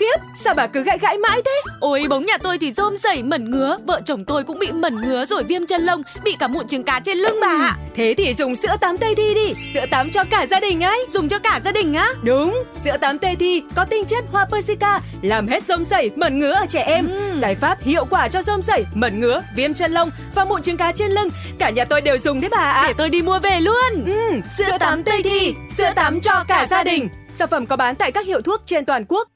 khiếp, sao bà cứ gãi gãi mãi thế? Ôi, bóng nhà tôi thì rôm rẩy mẩn ngứa, vợ chồng tôi cũng bị mẩn ngứa rồi viêm chân lông, bị cả mụn trứng cá trên lưng bà ạ. Thế thì dùng sữa tắm Tây Thi đi, sữa tắm cho cả gia đình ấy. Dùng cho cả gia đình á? Đúng, sữa tắm Tây Thi có tinh chất hoa Persica, làm hết rôm rẩy, mẩn ngứa ở trẻ em. Giải pháp hiệu quả cho rôm rẩy, mẩn ngứa, viêm chân lông và mụn trứng cá trên lưng. Cả nhà tôi đều dùng đấy bà ạ. Để tôi đi mua về luôn. Sữa tắm Tây Thi, sữa tắm cho cả gia đình. Sản phẩm có bán tại các hiệu thuốc trên toàn quốc.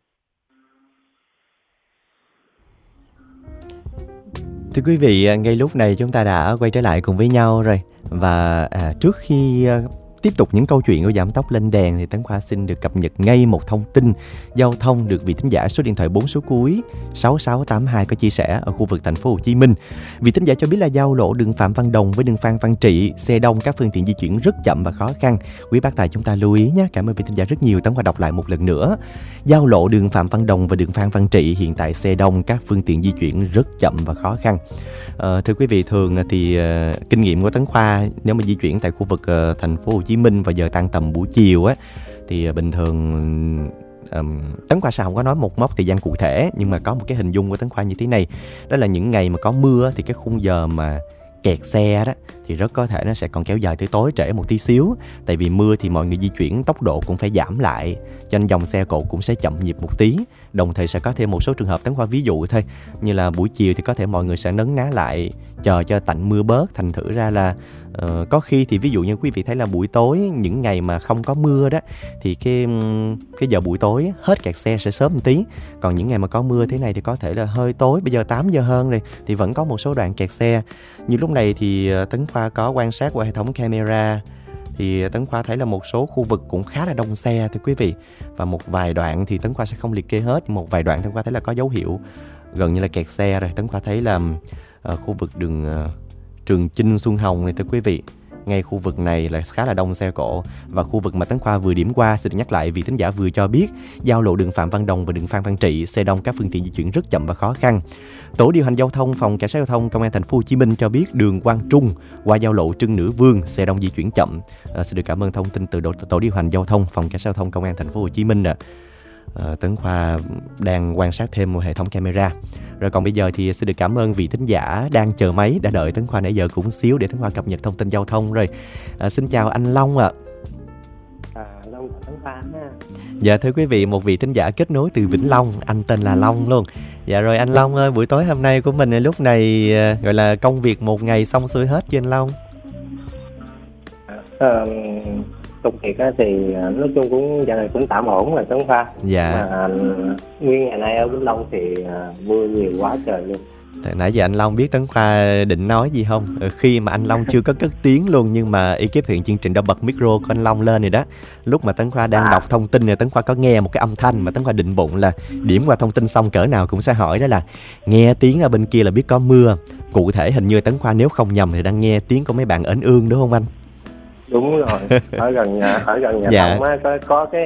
Thưa quý vị, ngay lúc này chúng ta đã quay trở lại cùng với nhau rồi. Và trước khi tiếp tục những câu chuyện của Giảm Tốc Lên Đèn thì Tấn Khoa xin được cập nhật ngay một thông tin giao thông được vị thính giả số điện thoại 4 số cuối 6682 có chia sẻ ở khu vực thành phố Hồ Chí Minh. Vị thính giả cho biết là giao lộ đường Phạm Văn Đồng với đường Phan Văn Trị, xe đông, các phương tiện di chuyển rất chậm và khó khăn. Quý bác tài chúng ta lưu ý nhé. Cảm ơn vị thính giả rất nhiều. Tấn Khoa đọc lại một lần nữa. Giao lộ đường Phạm Văn Đồng và đường Phan Văn Trị hiện tại xe đông, các phương tiện di chuyển rất chậm và khó khăn. Thưa quý vị, thường thì kinh nghiệm của Tấn Khoa nếu mà di chuyển tại khu vực thành phố Hồ Chí Minh vào giờ tan tầm buổi chiều á thì bình thường Tấn Khoa sẽ không có nói một mốc thời gian cụ thể, nhưng mà có một cái hình dung của Tấn Khoa như thế này. Đó là những ngày mà có mưa thì cái khung giờ mà kẹt xe đó thì rất có thể nó sẽ còn kéo dài tới tối trễ một tí xíu. Tại vì mưa thì mọi người di chuyển tốc độ cũng phải giảm lại, cho nên dòng xe cộ cũng sẽ chậm nhịp một tí. Đồng thời sẽ có thêm một số trường hợp Tấn Khoa ví dụ thôi, như là buổi chiều thì có thể mọi người sẽ nấn ná lại chờ cho tạnh mưa bớt. Thành thử ra là có khi thì ví dụ như quý vị thấy là buổi tối những ngày mà không có mưa đó thì cái giờ buổi tối hết kẹt xe sẽ sớm một tí. Còn những ngày mà có mưa thế này thì có thể là hơi tối, bây giờ 8 giờ hơn rồi thì vẫn có một số đoạn kẹt xe. Như lúc này thì Tấn Khoa có quan sát qua hệ thống camera thì Tấn Khoa thấy là một số khu vực cũng khá là đông xe thưa quý vị. Và một vài đoạn thì Tấn Khoa sẽ không liệt kê hết, một vài đoạn Tấn Khoa thấy là có dấu hiệu gần như là kẹt xe rồi. Tấn Khoa thấy là khu vực đường Trường Chinh Xuân Hồng này thưa quý vị, ngay khu vực này là khá là đông xe cộ. Và khu vực mà Tấn Khoa vừa điểm qua, xin được nhắc lại, vị thính giả vừa cho biết giao lộ đường Phạm Văn Đồng và đường Phan Văn Trị, xe đông, các phương tiện di chuyển rất chậm và khó khăn. Tổ điều hành giao thông phòng cảnh sát giao thông công an thành phố Hồ Chí Minh cho biết đường Quang Trung qua giao lộ Trưng Nữ Vương, xe đông di chuyển chậm. Xin được cảm ơn thông tin từ tổ điều hành giao thông phòng cảnh sát giao thông công an thành phố Hồ Chí Minh. Tấn Khoa đang quan sát thêm một hệ thống camera. Rồi còn bây giờ thì xin được cảm ơn vị thính giả đang chờ máy đã đợi Tấn Khoa nãy giờ cũng xíu để Tấn Khoa cập nhật thông tin giao thông rồi. Xin chào anh Long ạ. Long Tấn Khoa ha. Dạ thưa quý vị, một vị thính giả kết nối từ Vĩnh Long, anh tên là Long luôn. Dạ rồi anh Long ơi, buổi tối hôm nay của mình lúc này gọi là công việc một ngày xong xuôi hết chứ anh Long? Công việc thì nói chung cũng giờ này cũng tạm ổn rồi Tấn Khoa. Dạ. Mà nguyên ngày nay ở Vĩnh Long thì mưa nhiều quá trời luôn. Nãy giờ anh Long biết Tấn Khoa định nói gì không? Khi mà anh Long chưa có cất tiếng luôn, nhưng mà ekip thực hiện chương trình đã bật micro của anh Long lên rồi đó. Lúc mà Tấn Khoa đang đọc thông tin thì Tấn Khoa có nghe một cái âm thanh mà Tấn Khoa định bụng là điểm qua thông tin xong cỡ nào cũng sẽ hỏi, đó là nghe tiếng ở bên kia là biết có mưa. Cụ thể hình như Tấn Khoa nếu không nhầm thì đang nghe tiếng của mấy bạn ẩn ương đúng không anh? Đúng rồi, ở gần nhà dạ. Long á có cái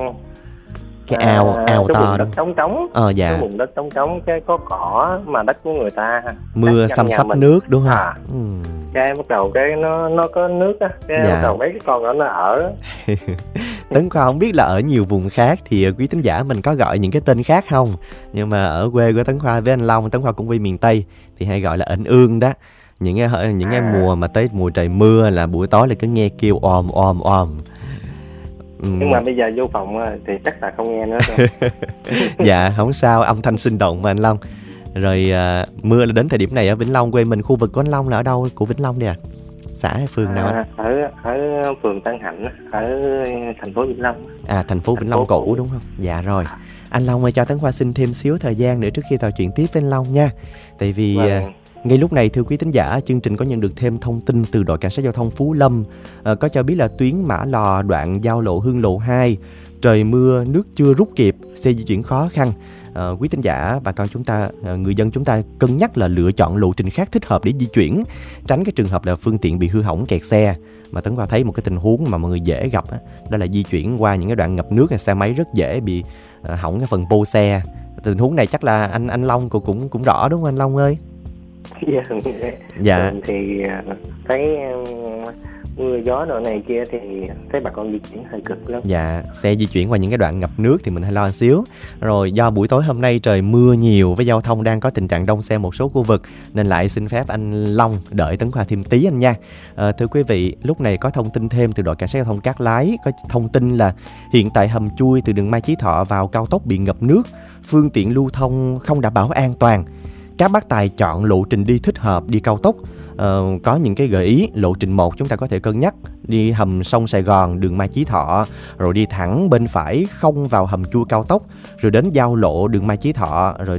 ao cái to vùng đất trống. Dạ. Cái vùng đất trống, cái có cỏ mà đất của người ta mưa xăm xắp nước đúng không? Cái bắt đầu cái nó có nước á, cái bắt đầu mấy cái con đó nó ở. Tấn Khoa không biết là ở nhiều vùng khác thì quý thính giả mình có gọi những cái tên khác không, nhưng mà ở quê của Tấn Khoa với anh Long, Tấn Khoa cũng quê miền Tây thì hay gọi là ẩn ương đó. Những cái mùa mà tới mùa trời mưa là buổi tối là cứ nghe kêu om. Nhưng mà bây giờ vô phòng thì chắc là không nghe nữa rồi. Dạ không sao, âm thanh sinh động mà anh Long. Rồi mưa là đến thời điểm này ở Vĩnh Long, quê mình, khu vực của anh Long là ở đâu của Vĩnh Long đây ạ? Xã hay phường nào anh? Ở phường Tân Hạnh, ở thành phố Vĩnh Long. Thành phố Vĩnh Long cũ đúng không? Dạ rồi. Anh Long ơi, cho Tấn Khoa xin thêm xíu thời gian nữa trước khi trò chuyện tiếp với anh Long nha. Tại vì ngay lúc này thưa quý thính giả, chương trình có nhận được thêm thông tin từ đội cảnh sát giao thông Phú Lâm, có cho biết là tuyến Mã Lò đoạn giao lộ Hương Lộ 2, trời mưa nước chưa rút kịp, xe di chuyển khó khăn. Quý thính giả, bà con chúng ta, người dân chúng ta cân nhắc là lựa chọn lộ trình khác thích hợp để di chuyển, tránh cái trường hợp là phương tiện bị hư hỏng kẹt xe. Mà Tấn Khoa thấy một cái tình huống mà mọi người dễ gặp đó là di chuyển qua những cái đoạn ngập nước, xe máy rất dễ bị hỏng cái phần pô xe. Tình huống này chắc là anh Long cũng rõ đúng không anh Long ơi? Dạ. Thì thấy mưa gió đồ này kia thì thấy bà con di chuyển hơi cực lắm. Dạ, xe di chuyển qua những cái đoạn ngập nước thì mình hay lo một xíu. Rồi do buổi tối hôm nay trời mưa nhiều với giao thông đang có tình trạng đông xe một số khu vực, nên lại xin phép anh Long đợi Tấn Khoa thêm tí anh nha. Thưa quý vị, lúc này có thông tin thêm từ đội cảnh sát giao thông Cát Lái, có thông tin là hiện tại hầm chui từ đường Mai Chí Thọ vào cao tốc bị ngập nước, phương tiện lưu thông không đảm bảo an toàn. Các bác tài chọn lộ trình đi thích hợp đi cao tốc. Có những cái gợi ý. Lộ trình 1 chúng ta có thể cân nhắc đi hầm sông Sài Gòn, đường Mai Chí Thọ, rồi đi thẳng bên phải không vào hầm chui cao tốc, rồi đến giao lộ đường Mai Chí Thọ, rồi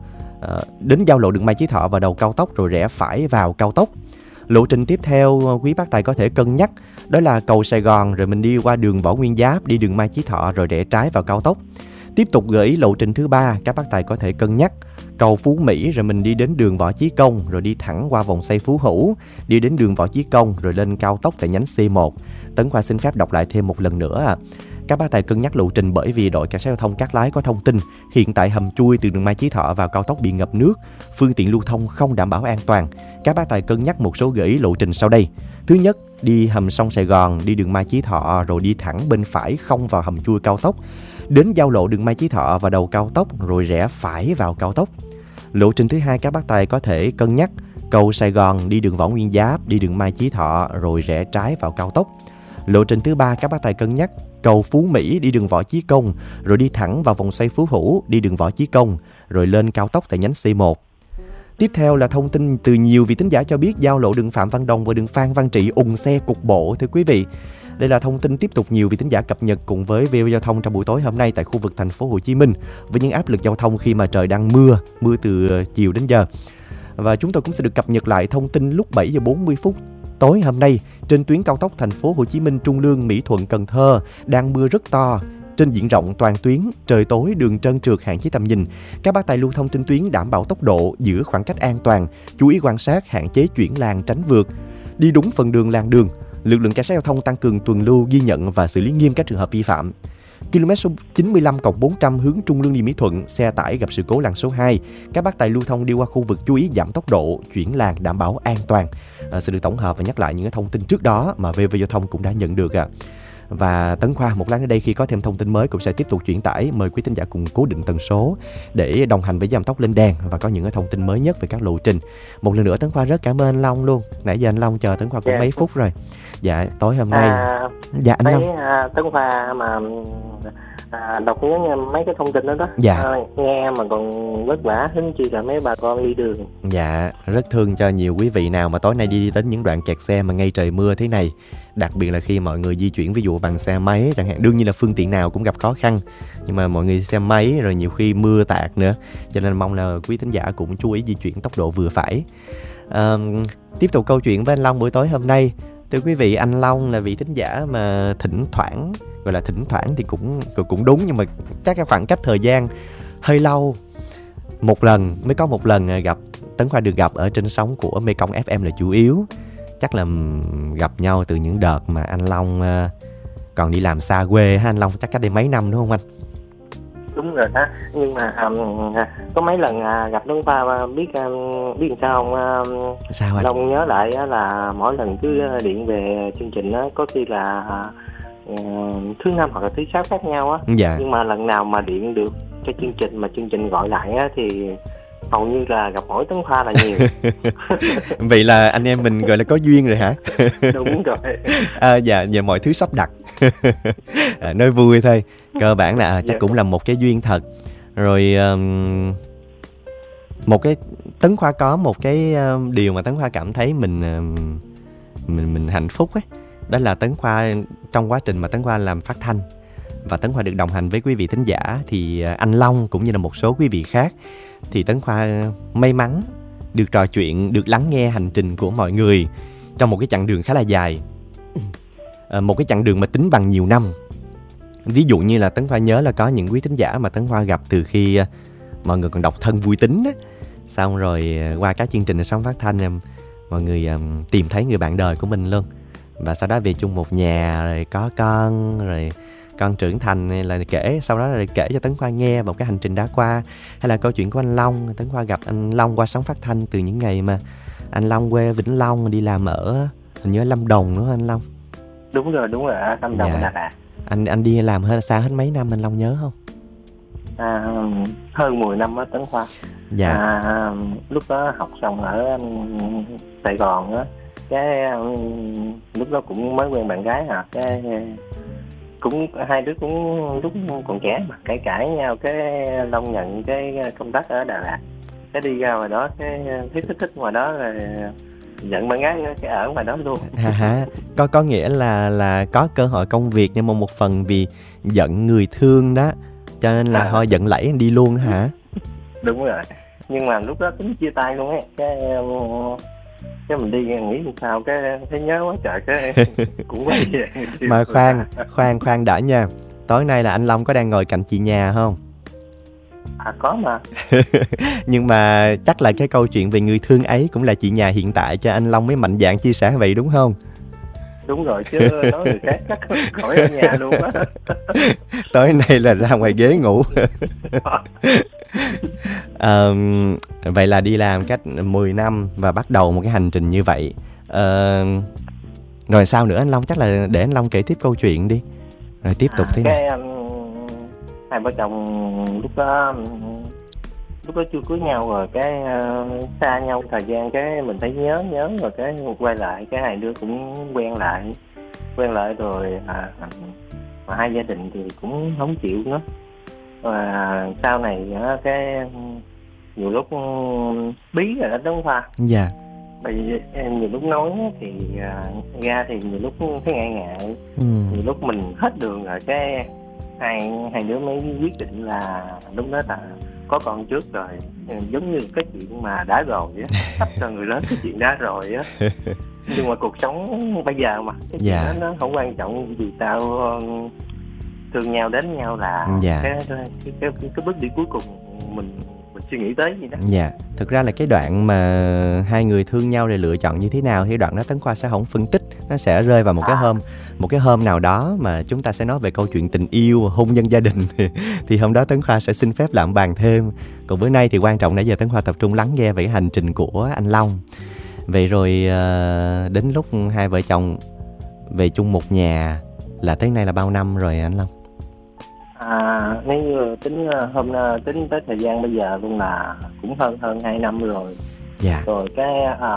đến giao lộ đường Mai Chí Thọ và đầu cao tốc, rồi rẽ phải vào cao tốc. Lộ trình tiếp theo quý bác tài có thể cân nhắc đó là cầu Sài Gòn, rồi mình đi qua đường Võ Nguyên Giáp, đi đường Mai Chí Thọ, rồi rẽ trái vào cao tốc. Tiếp tục gợi ý lộ trình thứ 3, các bác tài có thể cân nhắc cầu Phú Mỹ, rồi mình đi đến đường Võ Chí Công, rồi đi thẳng qua vòng xoay Phú Hữu, đi đến đường Võ Chí Công, rồi lên cao tốc tại nhánh C1. Tấn Khoa xin phép đọc lại thêm một lần nữa. Các bác tài cân nhắc lộ trình bởi vì đội cảnh sát giao thông Cát Lái có thông tin hiện tại hầm chui từ đường Mai Chí Thọ vào cao tốc bị ngập nước, phương tiện lưu thông không đảm bảo an toàn. Các bác tài cân nhắc một số gợi ý lộ trình sau đây. Thứ nhất, đi hầm sông Sài Gòn, đi đường Mai Chí Thọ, rồi đi thẳng bên phải không vào hầm chui cao tốc, đến giao lộ đường Mai Chí Thọ và đầu cao tốc, rồi rẽ phải vào cao tốc. Lộ trình thứ 2, các bác tài có thể cân nhắc cầu Sài Gòn, đi đường Võ Nguyên Giáp, đi đường Mai Chí Thọ, rồi rẽ trái vào cao tốc. Lộ trình thứ 3, các bác tài cân nhắc cầu Phú Mỹ, đi đường Võ Chí Công, rồi đi thẳng vào vòng xoay Phú Hữu, đi đường Võ Chí Công, rồi lên cao tốc tại nhánh C1. Tiếp theo là thông tin từ nhiều vị thính giả cho biết giao lộ đường Phạm Văn Đồng và đường Phan Văn Trị ùn xe cục bộ. Thưa quý vị, đây là thông tin tiếp tục nhiều vị thính giả cập nhật cùng với VOV Giao thông trong buổi tối hôm nay tại khu vực thành phố Hồ Chí Minh với những áp lực giao thông khi mà trời đang mưa từ chiều đến giờ. Và chúng tôi cũng sẽ được cập nhật lại thông tin lúc 7 giờ 40 phút tối hôm nay trên tuyến cao tốc thành phố Hồ Chí Minh Trung Lương Mỹ Thuận Cần Thơ đang mưa rất to. Trên diện rộng toàn tuyến, trời tối, đường trơn trượt, hạn chế tầm nhìn. Các bác tài lưu thông trên tuyến đảm bảo tốc độ, giữ khoảng cách an toàn, chú ý quan sát, hạn chế chuyển làn, tránh vượt, đi đúng phần đường làn đường. Lực lượng cảnh sát giao thông tăng cường tuần lưu, ghi nhận và xử lý nghiêm các trường hợp vi phạm. Km số 95+400 hướng Trung Lương đi Mỹ Thuận, xe tải gặp sự cố làn số 2. Các bác tài lưu thông đi qua khu vực chú ý giảm tốc độ, chuyển làn đảm bảo an toàn. Sẽ được tổng hợp và nhắc lại những cái thông tin trước đó mà VOV Giao thông cũng đã nhận được. Và Tấn Khoa một lát nữa đây khi có thêm thông tin mới cũng sẽ tiếp tục chuyển tải. Mời quý thính giả cùng cố định tần số để đồng hành với Giảm Tốc Lên Đèn và có những cái thông tin mới nhất về các lộ trình. Một lần nữa Tấn Khoa rất cảm ơn anh Long luôn. Nãy giờ anh Long chờ Tấn Khoa cũng mấy phút rồi. Dạ tối hôm nay dạ anh Long Tấn Khoa mà đọc nhớ mấy cái thông tin đó dạ. Nghe mà còn vất vả hơn chi là mấy bà con đi đường. Dạ rất thương cho nhiều quý vị nào mà tối nay đi đến những đoạn kẹt xe mà ngay trời mưa thế này, đặc biệt là khi mọi người di chuyển ví dụ bằng xe máy chẳng hạn. Đương nhiên là phương tiện nào cũng gặp khó khăn, nhưng mà mọi người xe máy rồi nhiều khi mưa tạt nữa, cho nên mong là quý thính giả cũng chú ý di chuyển tốc độ vừa phải. Tiếp tục câu chuyện với anh Long buổi tối hôm nay. Thưa quý vị, anh Long là vị thính giả mà thỉnh thoảng, gọi là thỉnh thoảng thì cũng đúng, nhưng mà chắc cái khoảng cách thời gian hơi lâu. Một lần gặp Tấn Khoa được gặp ở trên sóng của Mekong FM là chủ yếu. Chắc là gặp nhau từ những đợt mà anh Long còn đi làm xa quê ha anh Long, chắc cách đây mấy năm đúng không anh? Đúng rồi đó, nhưng mà có mấy lần gặp Tấn Khoa biết sao không? Sao anh? Long nhớ lại là mỗi lần cứ điện về chương trình đó, có khi là thứ năm hoặc là thứ sáu khác nhau á. Dạ. Nhưng mà lần nào mà điện được cho chương trình mà chương trình gọi lại á thì hầu như là gặp mỗi Tấn Khoa là nhiều. Vậy là anh em mình gọi là có duyên rồi hả? Đúng rồi. Dạ mọi thứ sắp đặt. Nói vui thôi, cơ bản là chắc cũng là một cái duyên thật. Rồi một cái Tấn Khoa có một cái điều mà Tấn Khoa cảm thấy mình hạnh phúc ấy. Đó là Tấn Khoa trong quá trình mà Tấn Khoa làm phát thanh và Tấn Khoa được đồng hành với quý vị thính giả thì anh Long cũng như là một số quý vị khác thì Tấn Khoa may mắn được trò chuyện, được lắng nghe hành trình của mọi người trong một cái chặng đường khá là dài. Một cái chặng đường mà tính bằng nhiều năm. Ví dụ như là Tấn Khoa nhớ là có những quý thính giả mà Tấn Khoa gặp từ khi mọi người còn độc thân vui tính á. Xong rồi qua các chương trình sóng phát thanh mọi người tìm thấy người bạn đời của mình luôn. Và sau đó về chung một nhà rồi có con, rồi con trưởng thành là kể, sau đó là kể cho Tấn Khoa nghe một cái hành trình đã qua. Hay là câu chuyện của anh Long, Tấn Khoa gặp anh Long qua sóng phát thanh từ những ngày mà anh Long quê Vĩnh Long đi làm ở Hình như ở Lâm Đồng nữa anh Long. Đúng rồi, ở Lâm Đồng, Dạ. Đà Lạt. Anh đi làm xa hết mấy năm anh Long nhớ không? Hơn 10 năm á Tấn Khoa. Dạ. Lúc đó học xong ở Sài Gòn á, cái lúc đó cũng mới quen bạn gái cái cũng hai đứa cũng lúc còn trẻ mà cãi nhau, cái Long nhận cái công tác ở Đà Lạt, cái đi ra ngoài đó cái thích ngoài đó rồi nhận bạn gái cái ở ngoài đó luôn. Có nghĩa là có cơ hội công việc, nhưng mà một phần vì giận người thương đó cho nên là thôi giận lẫy đi luôn hả? Đúng rồi, nhưng mà lúc đó tính chia tay luôn ấy, cái mình đi nghĩ sao cái thấy nhớ quá trời, cái cũng quay về. Mà khoan đã nha, tối nay là anh Long có đang ngồi cạnh chị nhà không? Có mà. Nhưng mà chắc là cái câu chuyện về người thương ấy cũng là chị nhà hiện tại cho anh Long mới mạnh dạn chia sẻ vậy đúng không? Đúng rồi, chứ nói người khác chắc khỏi ở nhà luôn á. Tối nay là ra ngoài ghế ngủ. Vậy là đi làm cách 10 năm và bắt đầu một cái hành trình như vậy. Rồi sao nữa anh Long? Chắc là để anh Long kể tiếp câu chuyện đi. Rồi tiếp tục thế nào? Hai vợ chồng lúc đó chưa cưới nhau rồi, cái xa nhau thời gian, cái mình thấy nhớ rồi cái quay lại, cái hai đứa cũng quen lại rồi mà hai gia đình thì cũng không chịu nữa. Và sau này cái nhiều lúc bí rồi đó Tấn Khoa. Dạ. Bởi vì nhiều lúc nói thì ra thì nhiều lúc thấy ngại. Nhiều lúc mình hết đường rồi, cái hai đứa mới quyết định là lúc đó là có con trước rồi, giống như cái chuyện mà đã rồi á, sắp cho người lớn cái chuyện đã rồi á. Nhưng mà cuộc sống bây giờ mà cái chuyện đó nó không quan trọng, vì sao thương nhau đến nhau là cái bước đi cuối cùng mình suy nghĩ tới gì đó. Dạ, thực ra là cái đoạn mà hai người thương nhau để lựa chọn như thế nào thì đoạn đó Tấn Khoa sẽ không phân tích, nó sẽ rơi vào một cái hôm nào đó mà chúng ta sẽ nói về câu chuyện tình yêu, hôn nhân, gia đình thì hôm đó Tấn Khoa sẽ xin phép làm bàn thêm. Còn bữa nay thì quan trọng nãy giờ Tấn Khoa tập trung lắng nghe về cái hành trình của anh Long. Vậy rồi đến lúc hai vợ chồng về chung một nhà là tới nay là bao năm rồi anh Long? Nếu như tính tới thời gian bây giờ luôn là cũng hơn 2 năm rồi. Dạ. Rồi cái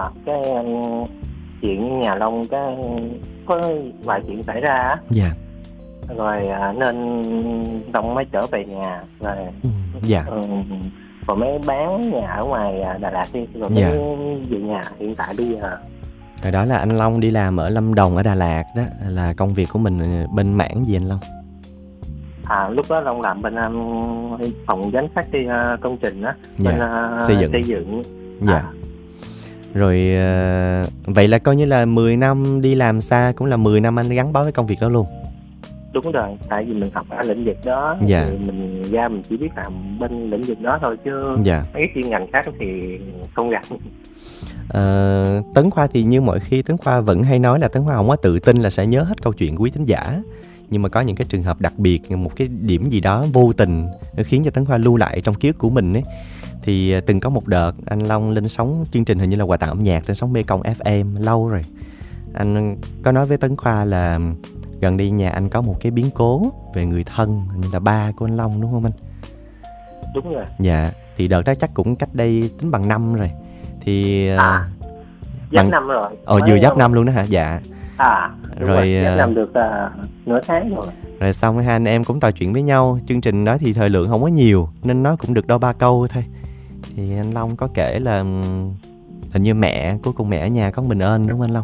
chuyện nhà Long cái có vài chuyện xảy ra á. Dạ. Rồi nên Long mới trở về nhà rồi. Dạ. Rồi mới bán nhà ở ngoài Đà Lạt đi, rồi mới về nhà hiện tại bây giờ. Rồi đó là anh Long đi làm ở Lâm Đồng ở Đà Lạt đó, là công việc của mình bên mảng gì anh Long? Lúc đó Long làm bên phòng giám sát công trình á, bên xây dựng. Dạ. Rồi vậy là coi như là 10 năm đi làm xa cũng là 10 năm anh gắn bó với công việc đó luôn. Đúng rồi, tại vì mình học ở lĩnh vực đó thì mình ra mình chỉ biết làm bên lĩnh vực đó thôi, chứ mấy chuyên ngành khác thì không gặp. Tấn Khoa thì như mọi khi Tấn Khoa vẫn hay nói là Tấn Khoa không có tự tin là sẽ nhớ hết câu chuyện của quý thính giả. Nhưng mà có những cái trường hợp đặc biệt, một cái điểm gì đó vô tình khiến cho Tấn Khoa lưu lại trong ký ức của mình ấy. Thì từng có một đợt anh Long lên sóng chương trình hình như là Quà Tặng Âm Nhạc trên sóng Mekong FM lâu rồi. Anh có nói với Tấn Khoa là gần đây nhà anh có một cái biến cố về người thân, hình như là ba của anh Long đúng không anh? Đúng rồi. Dạ, thì đợt đó chắc cũng cách đây tính bằng năm rồi. Thì giáp năm rồi. Vừa giáp năm luôn đó hả? Dạ. Rồi giáp năm được nửa tháng rồi. Rồi xong hai anh em cũng trò chuyện với nhau. Chương trình đó thì thời lượng không có nhiều nên nó cũng được đôi ba câu thôi. Thì anh Long có kể là hình như cuối cùng mẹ ở nhà có mình ơn đúng không anh Long?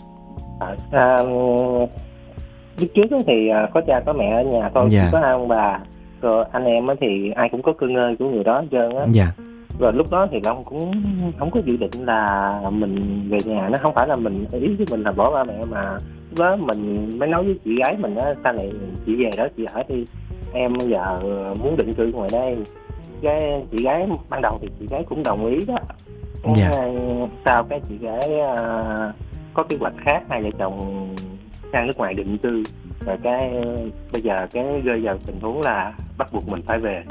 Lúc trước thì có cha có mẹ ở nhà thôi, chỉ có hai ông bà. Rồi anh em thì ai cũng có cơ ngơi của người đó hết trơn á. Dạ. Rồi lúc đó thì Long cũng không có dự định là mình về nhà, nó không phải là mình ý với mình là bỏ ba mẹ, mà lúc đó mình mới nói với chị gái mình á, sau này chị về đó chị ở đi, em bây giờ muốn định cư ngoài đây. Cái chị gái ban đầu thì chị gái cũng đồng ý đó. Sau cái chị gái có kế hoạch khác, hai vợ chồng sang nước ngoài định cư. Rồi cái bây giờ cái rơi vào tình huống là bắt buộc mình phải về.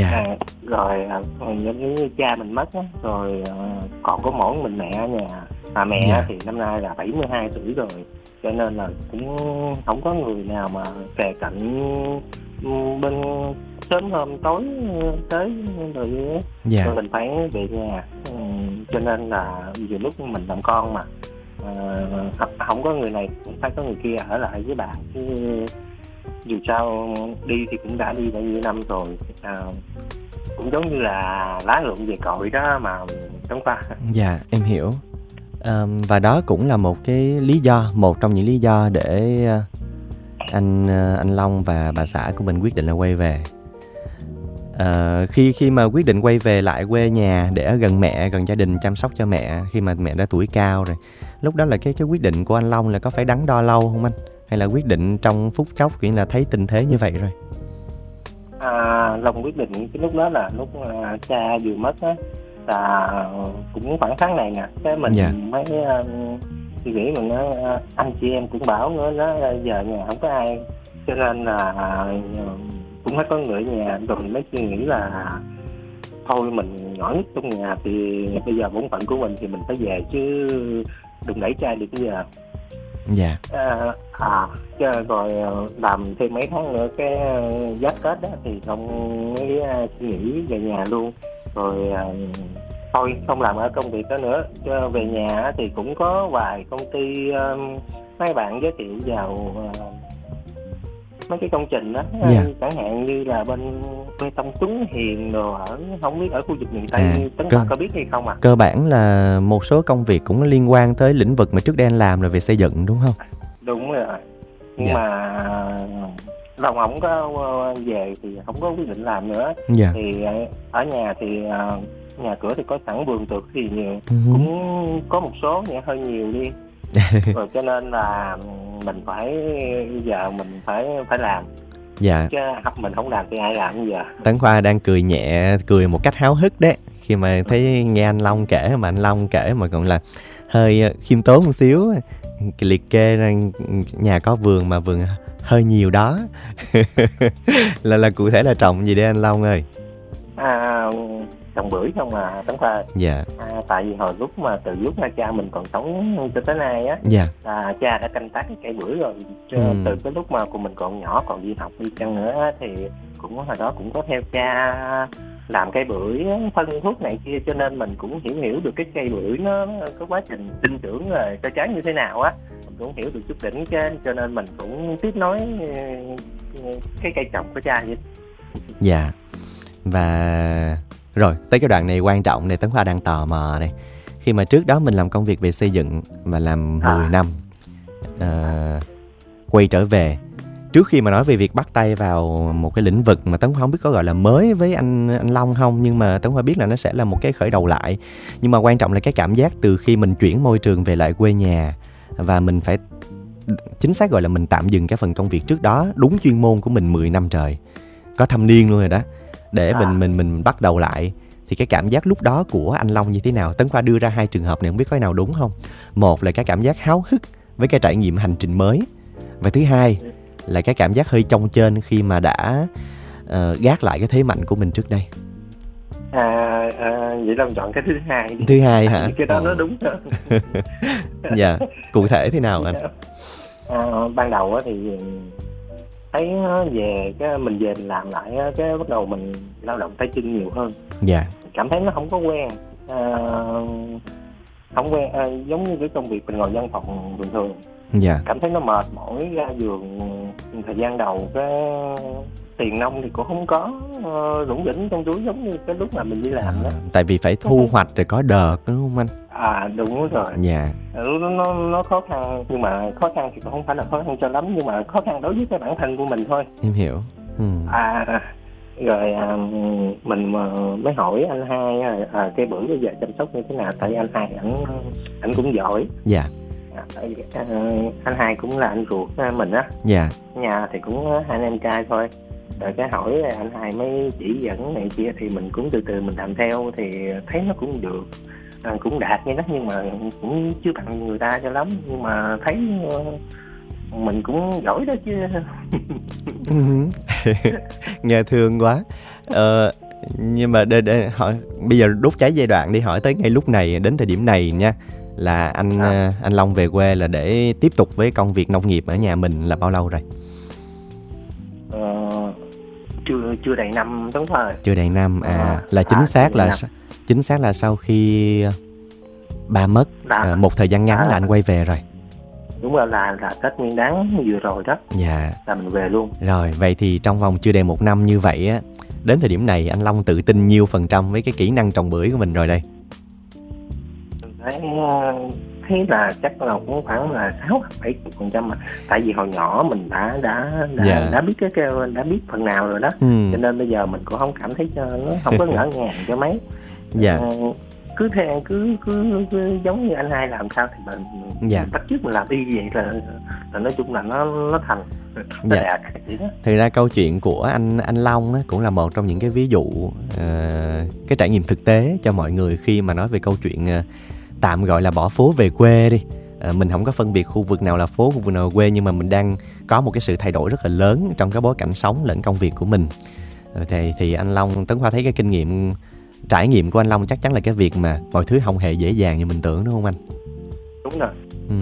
Rồi giống như cha mình mất á, rồi còn có mỗi mình mẹ ở nhà, Mà mẹ Dạ. thì năm nay là 72 tuổi rồi, cho nên là cũng không có người nào mà kề cạnh bên sớm hôm tối tới rồi á. Dạ. Rồi mình phải về nhà. Cho nên là nhiều lúc mình làm con mà không có người này cũng phải có người kia ở lại với bạn, chứ dù sao đi thì cũng đã đi bao nhiêu năm rồi. Cũng giống như là lá rụng về cội đó mà Tấn Khoa. Dạ, em hiểu. Và đó cũng là một cái lý do, một trong những lý do để anh Long và bà xã của mình quyết định là quay về. Khi mà quyết định quay về lại quê nhà để ở gần mẹ, gần gia đình, chăm sóc cho mẹ khi mà mẹ đã tuổi cao rồi, lúc đó là cái quyết định của anh Long là có phải đắn đo lâu không anh? Hay là quyết định trong phút chốc, kiểu là thấy tình thế như vậy rồi? Long quyết định cái lúc đó là lúc cha vừa mất á, là cũng khoảng tháng này nè, cái mình mới suy nghĩ, mình nói anh chị em cũng bảo nữa, nó giờ nhà không có ai, cho nên là cũng phải có người ở nhà. Rồi mình mới suy nghĩ là thôi mình nhỏ nhất trong nhà thì bây giờ bổn phận của mình thì mình phải về chứ đừng đẩy cha được bây giờ. Dạ. Rồi làm thêm mấy tháng nữa cái Giáp Tết đó thì Long mới suy nghĩ về nhà luôn. Rồi thôi không làm ở công việc đó nữa, cho về nhà thì cũng có vài công ty mấy bạn giới thiệu vào mấy cái công trình đó. Chẳng hạn như là bên bê tông Tuấn Hiền rồi, không biết ở khu vực miền Tây Tấn Khoa có biết hay không ạ? Cơ bản là một số công việc cũng liên quan tới lĩnh vực mà trước đây anh làm rồi, về xây dựng đúng không? Đúng rồi. Nhưng mà Long không có về thì không có quyết định làm nữa. Thì ở nhà thì nhà cửa thì có sẵn, vườn tược thì nhiều, cũng có một số nhưng hơi nhiều đi. Rồi cho nên là mình phải giờ mình phải làm. Dạ. Chứ mình không làm thì ai làm bây giờ? Tấn Khoa đang cười nhẹ, cười một cách háo hức đấy, khi mà thấy nghe anh Long kể, mà anh Long kể mà còn là hơi khiêm tốn một xíu, liệt kê ra nhà có vườn mà vườn hơi nhiều đó. là cụ thể là trồng gì đấy anh Long ơi? Trồng bưởi không à Tấn Khoa. Dạ. Tại vì hồi lúc mà từ lúc cha mình còn sống cho tới nay á, cha đã canh tác cái cây bưởi rồi. Từ cái lúc mà mình còn nhỏ, còn đi học đi chăng nữa thì cũng hồi đó cũng có theo cha làm cây bưởi, phân thuốc này kia, cho nên mình cũng hiểu được cái cây bưởi nó có quá trình sinh trưởng rồi cho trái như thế nào á, mình cũng hiểu được chút đỉnh, cho nên mình cũng tiếp nối cái cây trồng của cha vậy. Dạ. Và rồi tới cái đoạn này quan trọng này, Tấn Khoa đang tò mò này. Khi mà trước đó mình làm công việc về xây dựng và làm 10 năm, quay trở về, trước khi mà nói về việc bắt tay vào một cái lĩnh vực mà Tấn Khoa không biết có gọi là mới với anh Long không, nhưng mà Tấn Khoa biết là nó sẽ là một cái khởi đầu lại. Nhưng mà quan trọng là cái cảm giác từ khi mình chuyển môi trường về lại quê nhà, và mình phải chính xác gọi là mình tạm dừng cái phần công việc trước đó đúng chuyên môn của mình 10 năm trời, có thâm niên luôn rồi đó, để mình bắt đầu lại. Thì cái cảm giác lúc đó của anh Long như thế nào? Tấn Khoa đưa ra 2 trường hợp này, không biết có cái nào đúng không? Một là cái cảm giác háo hức với cái trải nghiệm hành trình mới, và thứ hai là cái cảm giác hơi chông chênh khi mà đã gác lại cái thế mạnh của mình trước đây. Vậy Long chọn cái thứ hai. Thứ hai hả? Cái đó nó đúng đó. Dạ, cụ thể thế nào anh? Ban đầu thì thấy về cái mình về mình làm lại cái bắt đầu mình lao động tay chân nhiều hơn. Dạ. Cảm thấy nó không có quen, không quen, giống như cái công việc mình ngồi văn phòng bình thường. Dạ. Cảm thấy nó mệt mỏi, ra giường thời gian đầu cái tiền nong thì cũng không có rủng rỉnh trong túi giống như cái lúc mà mình đi làm đó. Tại vì phải thu hoạch rồi có đợt đúng không anh? Đúng rồi. Dạ. Nó khó khăn, nhưng mà khó khăn thì cũng không phải là khó khăn cho lắm, nhưng mà khó khăn đối với cái bản thân của mình thôi. Em hiểu. Rồi mình mới hỏi anh Hai cây bưởi bây giờ chăm sóc như thế nào, tại anh Hai ảnh cũng giỏi. Dạ. Anh Hai cũng là anh ruột mình á. Dạ. Nhà thì cũng hai anh em trai thôi. Rồi cái hỏi anh Hai mới chỉ dẫn này kia thì mình cũng từ từ mình làm theo, thì thấy nó cũng được, cũng đạt như đó, nhưng mà cũng chưa bằng người ta cho lắm, nhưng mà thấy mình cũng giỏi đó chứ. Nghe thương quá. Nhưng mà để hỏi bây giờ đốt cháy giai đoạn đi, hỏi tới ngay lúc này, đến thời điểm này nha, là anh Long về quê là để tiếp tục với công việc nông nghiệp ở nhà mình là bao lâu rồi? Chưa đầy năm Tuấn Khoa. Chưa đầy năm là chính xác là sau khi ba mất một thời gian ngắn là anh quay về rồi. Đúng rồi, là Tết Nguyên Đán vừa rồi đó. Dạ. Là mình về luôn. Rồi, vậy thì trong vòng chưa đầy một năm như vậy á, đến thời điểm này anh Long tự tin nhiêu % với cái kỹ năng trồng bưởi của mình rồi đây? Thấy là chắc là cũng khoảng là 6-7% mà. Tại vì hồi nhỏ mình đã biết đã biết phần nào rồi đó. Cho nên bây giờ mình cũng không cảm thấy nó không có ngỡ ngàng cho mấy. Dạ. Cứ giống như anh hai làm sao thì mình bắt chước mình làm y vậy là nói chung là nó thành. Nó đạt vậy đó. Thực ra câu chuyện của anh Long á, cũng là một trong những cái ví dụ cái trải nghiệm thực tế cho mọi người khi mà nói về câu chuyện tạm gọi là bỏ phố về quê đi. Mình không có phân biệt khu vực nào là phố, khu vực nào là quê, nhưng mà mình đang có một cái sự thay đổi rất là lớn trong cái bối cảnh sống lẫn công việc của mình. Thì anh Long, Tấn Khoa thấy cái kinh nghiệm, trải nghiệm của anh Long chắc chắn là cái việc mà mọi thứ không hề dễ dàng như mình tưởng, đúng không anh? Đúng rồi.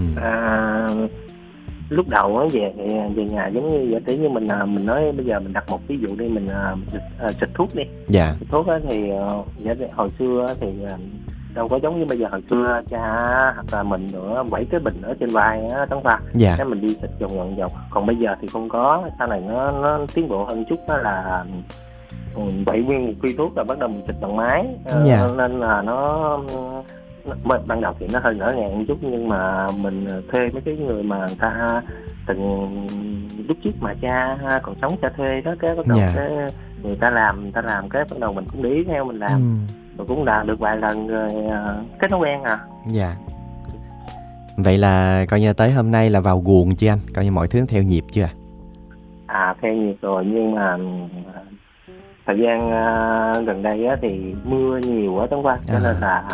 Lúc đầu á về nhà giống như giả sử như mình nói bây giờ mình đặt một ví dụ đi, mình xịt thuốc đi. Dạ. Xịt thuốc á thì hồi xưa thì đâu có giống như bây giờ. Hồi xưa cha hoặc là mình nữa vẫy cái bình ở trên vai á Tấn Khoa. Dạ. Cái mình đi xịt vòng. Còn bây giờ thì không có, sau này nó tiến bộ hơn chút, đó là vậy nguyên một cây thuốc là bắt đầu mình xịt bằng máy. Nên là nó ban đầu thì nó hơi ngỡ ngàng một chút, nhưng mà mình thuê mấy cái người mà người ta từng lúc trước mà cha còn sống cha thuê đó, cái bắt đầu cái người ta làm cái bắt đầu mình cũng để ý theo mình làm. Rồi cũng là được vài lần rồi cái nó quen à. Dạ. Vậy là coi như tới hôm nay là vào guồng chưa anh? Coi như mọi thứ theo nhịp chưa? Theo nhịp rồi, nhưng mà thời gian gần đây á thì mưa nhiều quá Tấn Khoa, cho nên là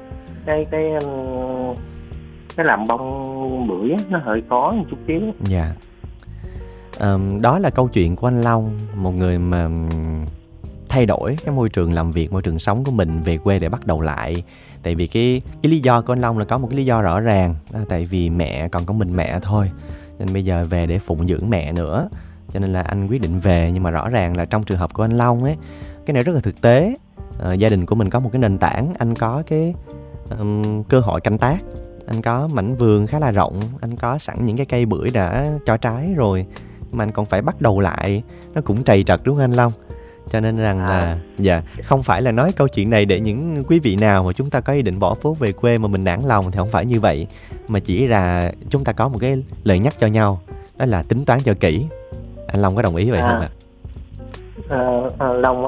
cái làm bông bưởi nó hơi khó một chút xíu. Dạ. Đó là câu chuyện của anh Long, một người mà thay đổi cái môi trường làm việc, môi trường sống của mình, về quê để bắt đầu lại. Tại vì cái lý do của anh Long là có một cái lý do rõ ràng, tại vì mẹ còn có mình mẹ thôi, nên bây giờ về để phụng dưỡng mẹ nữa, cho nên là anh quyết định về. Nhưng mà rõ ràng là trong trường hợp của anh Long ấy, cái này rất là thực tế. Gia đình của mình có một cái nền tảng, anh có cái cơ hội canh tác, anh có mảnh vườn khá là rộng, anh có sẵn những cái cây bưởi đã cho trái rồi, nhưng mà anh còn phải bắt đầu lại, nó cũng trầy trật, đúng không anh Long? Cho nên rằng là không phải là nói câu chuyện này để những quý vị nào mà chúng ta có ý định bỏ phố về quê mà mình nản lòng, thì không phải như vậy, mà chỉ là chúng ta có một cái lời nhắc cho nhau, đó là tính toán cho kỹ. Anh Long có đồng ý vậy không ạ? Long